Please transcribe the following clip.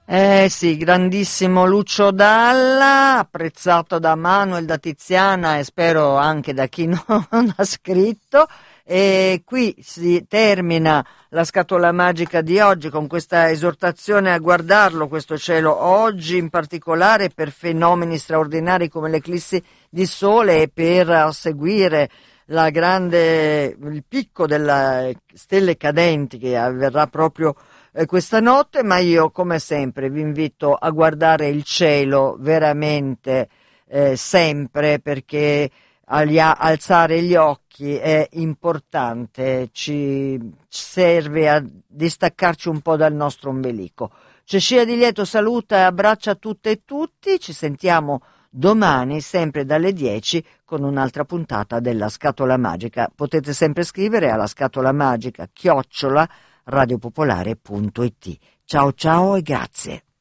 Eh sì, grandissimo Lucio Dalla, apprezzato da Manuel, da Tiziana e spero anche da chi non ha scritto. E qui si termina la scatola magica di oggi con questa esortazione a guardarlo, questo cielo, oggi in particolare per fenomeni straordinari come l'eclissi di sole e per seguire il picco delle stelle cadenti che avverrà proprio questa notte, ma io come sempre vi invito a guardare il cielo veramente sempre perché alzare gli occhi è importante, ci serve a distaccarci un po' dal nostro ombelico. Cecilia Di Lieto saluta e abbraccia tutte e tutti, ci sentiamo domani sempre dalle 10 con un'altra puntata della Scatola Magica. Potete sempre scrivere alla scatola magica @ radiopopolare.it. Ciao ciao e grazie.